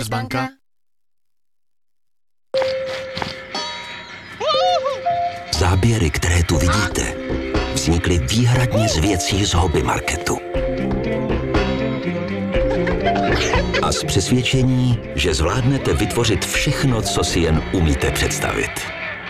Commerzbanka. Záběry, které tu vidíte, vznikly výhradně z věcí z hobby marketu. A z přesvědčení, že zvládnete vytvořit všechno, co si jen umíte představit.